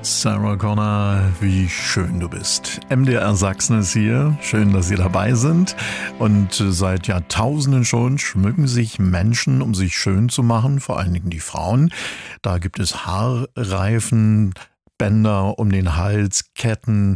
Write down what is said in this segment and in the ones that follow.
Sarah Connor, wie schön du bist. MDR Sachsen ist hier. Schön, dass Sie dabei sind. Und seit Jahrtausenden schon schmücken sich Menschen, um sich schön zu machen, vor allen Dingen die Frauen. Da gibt es Haarreifen, Bänder um den Hals, Ketten,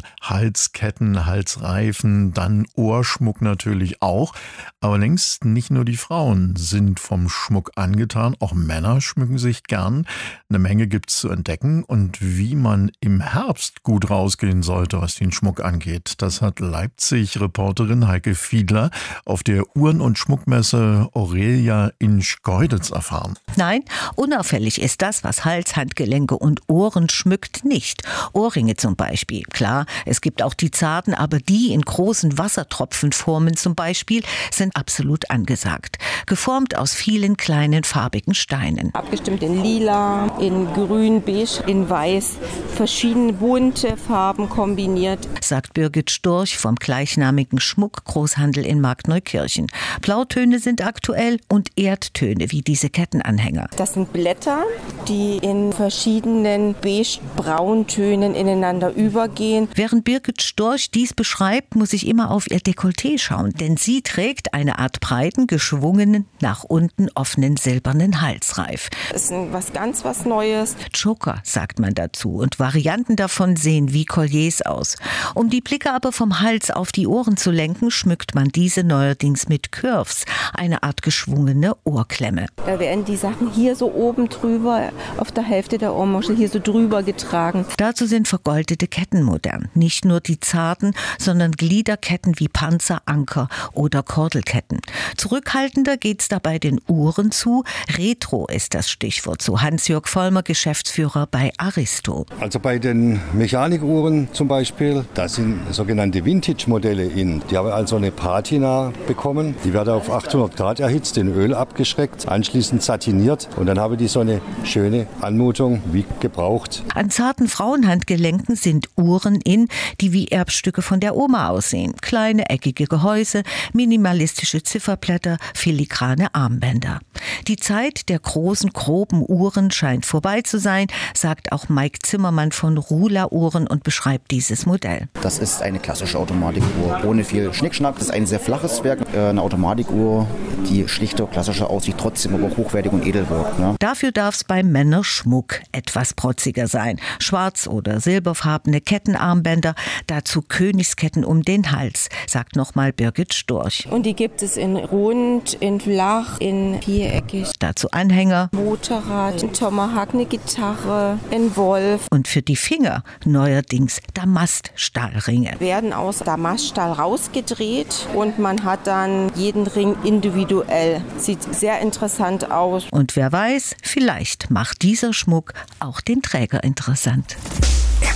Halsreifen, dann Ohrschmuck natürlich auch. Aber längst nicht nur die Frauen sind vom Schmuck angetan, auch Männer schmücken sich gern. Eine Menge gibt's zu entdecken und wie man im Herbst gut rausgehen sollte, was den Schmuck angeht. Das hat Leipzig-Reporterin Heike Fiedler auf der Uhren- und Schmuckmesse Aurelia in Schkeuditz erfahren. Nein, unauffällig ist das, was Hals, Handgelenke und Ohren schmückt, nicht. Ohrringe zum Beispiel. Klar, es gibt auch die zarten, aber die in großen Wassertropfenformen zum Beispiel sind absolut angesagt. Geformt aus vielen kleinen farbigen Steinen. Abgestimmt in lila, in grün, beige, in weiß. Verschiedene bunte Farben kombiniert. Sagt Birgit Storch vom gleichnamigen Schmuckgroßhandel in Markneukirchen. Blautöne sind aktuell und Erdtöne wie diese Kettenanhänger. Das sind Blätter, die in verschiedenen beige-brauntönen ineinander übergehen. Während Birgit Storch dies beschreibt, muss ich immer auf ihr Dekolleté schauen, denn sie trägt eine Art breiten, geschwungenen, nach unten offenen silbernen Halsreif. Das ist was Neues. Choker sagt man dazu und Varianten davon sehen wie Colliers aus. Um die Blicke aber vom Hals auf die Ohren zu lenken, schmückt man diese neuerdings mit Curves, eine Art geschwungene Ohrklemme. Da werden die Sachen hier so oben drüber, auf der Hälfte der Ohrmuschel hier so drüber getragen. Dazu sind vergoldete Ketten modern. Nicht nur die zarten, sondern Gliederketten wie Panzer, Anker oder Kordelketten. Zurückhaltender geht's dabei den Uhren zu. Retro ist das Stichwort, so Hans-Jörg Vollmer, Geschäftsführer bei Aristo. Also bei den Mechanikuhren zum Beispiel, da sind sogenannte Vintage-Modelle in. Die haben also eine Patina bekommen. Die werden auf 800 Grad erhitzt, in Öl abgeschreckt, anschließend satiniert und dann haben die so eine schöne Anmutung wie gebraucht. An zarten Frauenhandgelenken sind Uhren in, die wie Erbstücke von der Oma aussehen. Kleine, eckige Gehäuse, minimalistische Zifferblätter, filigrane Armbänder. Die Zeit der großen, groben Uhren scheint vorbei zu sein, sagt auch Mike Zimmermann von Rula Uhren und beschreibt dieses Modell. Das ist eine klassische Automatikuhr, ohne viel Schnickschnack. Das ist ein sehr flaches Werk, eine Automatikuhr, die schlichter, klassischer aussieht, trotzdem aber hochwertig und edel wirkt. Ne? Dafür darf es beim Männerschmuck etwas protziger sein. Schwarz- oder silberfarbene Kettenarmbänder, dazu Königsketten um den Hals, sagt nochmal Birgit Storch. Und die gibt es in rund, in flach, in viereckig. Dazu Anhänger, Motorrad, ein Tomahawk, eine Gitarre, ein Wolf. und für die Finger neuerdings Damaststahlringe. Werden aus Damaststahl rausgedreht und man hat dann jeden Ring individuell. Sieht sehr interessant aus. Und wer weiß, vielleicht macht dieser Schmuck auch den Träger interessant.